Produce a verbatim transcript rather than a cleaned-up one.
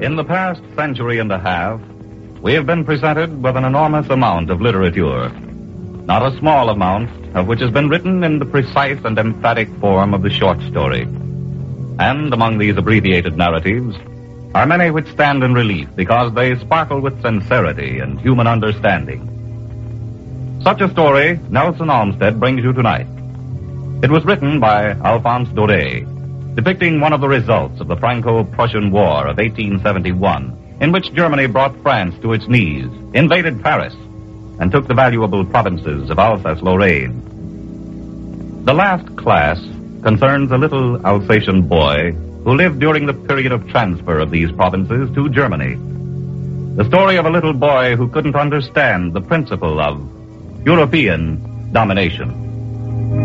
In the past century and a half, we have been presented with an enormous amount of literature, not a small amount of which has been written in the precise and emphatic form of the short story. And among these abbreviated narratives are many which stand in relief because they sparkle with sincerity and human understanding. Such a story Nelson Olmsted brings you tonight. It was written by Alphonse Daudet, depicting one of the results of the Franco-Prussian War of eighteen seventy-one, in which Germany brought France to its knees, invaded Paris, and took the valuable provinces of Alsace-Lorraine. The last class concerns a little Alsatian boy who lived during the period of transfer of these provinces to Germany. The story of a little boy who couldn't understand the principle of European domination.